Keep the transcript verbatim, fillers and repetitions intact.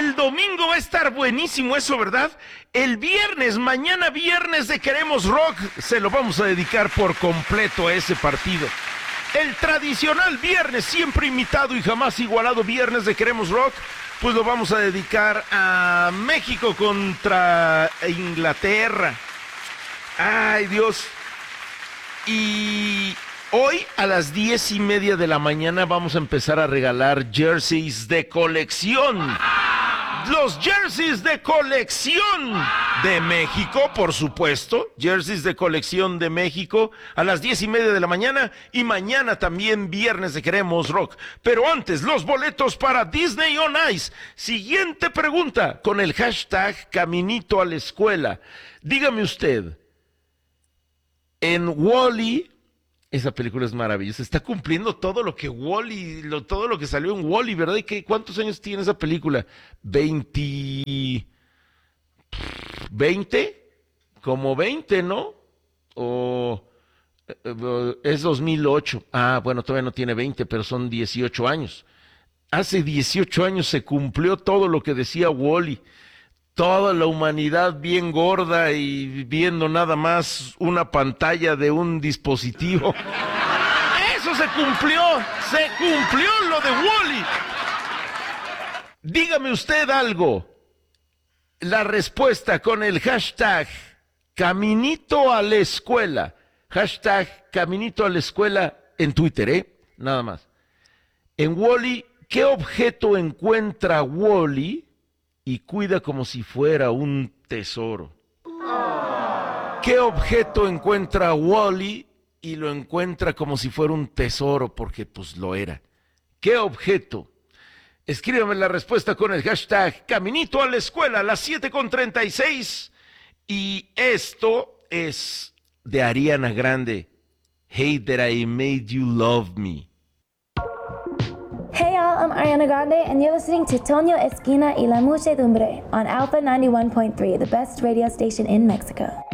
El domingo va a estar buenísimo eso, ¿verdad? El viernes, mañana viernes de Queremos Rock, se lo vamos a dedicar por completo a ese partido. El tradicional viernes, siempre imitado y jamás igualado viernes de Queremos Rock, pues lo vamos a dedicar a México contra Inglaterra. Ay, Dios. Y hoy a las diez y media de la mañana vamos a empezar a regalar jerseys de colección. Los jerseys de colección de México, por supuesto. Jerseys de colección de México a las diez y media de la mañana. Y mañana también viernes de Queremos Rock. Pero antes, los boletos para Disney on Ice. Siguiente pregunta con el hashtag Caminito a la Escuela. Dígame usted, en Wall-E, esa película es maravillosa, está cumpliendo todo lo que Wall-E, lo, todo lo que salió en Wall-E, ¿verdad? ¿Y qué, cuántos años tiene esa película? veinte, veinte, como veinte, ¿no? O es dos mil ocho. Ah, bueno, todavía no tiene veinte, pero son dieciocho años. Hace dieciocho años se cumplió todo lo que decía Wall-E. Toda la humanidad bien gorda y viendo nada más una pantalla de un dispositivo. ¡Eso se cumplió! ¡Se cumplió lo de Wall-E! Dígame usted algo. La respuesta con el hashtag Caminito a la Escuela. Hashtag Caminito a la Escuela en Twitter, ¿eh? Nada más. En Wall-E, ¿qué objeto encuentra Wall-E y cuida como si fuera un tesoro? ¿Qué objeto encuentra Wall-E y lo encuentra como si fuera un tesoro? Porque pues lo era. ¿Qué objeto? Escríbame la respuesta con el hashtag Caminito a la Escuela a las siete con treinta y seis. Y esto es de Ariana Grande. Hey, that I made you love me. Hey y'all, I'm Ariana Grande, and you're listening to Toño Esquina y La Muchedumbre on Alpha ninety-one point three, the best radio station in Mexico.